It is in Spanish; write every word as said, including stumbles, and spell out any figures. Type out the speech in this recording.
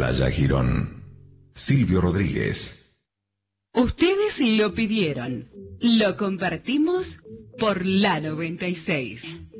Playa Girón. Silvio Rodríguez. Ustedes lo pidieron. Lo compartimos por la noventa y seis.